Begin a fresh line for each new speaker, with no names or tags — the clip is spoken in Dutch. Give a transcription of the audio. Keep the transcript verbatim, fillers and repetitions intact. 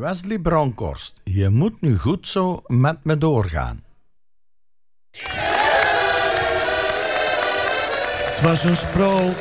Wesley Bronkhorst, je moet nu goed zo met me doorgaan.
Het was een sprookje